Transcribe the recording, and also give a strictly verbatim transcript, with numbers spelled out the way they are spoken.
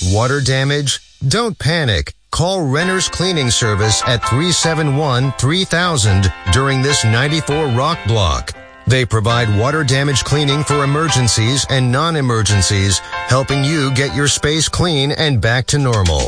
water damage? Don't panic. Call Renner's Cleaning Service at three seven one, three thousand during this ninety-four rock block. They provide water damage cleaning for emergencies and non-emergencies, helping you get your space clean and back to normal.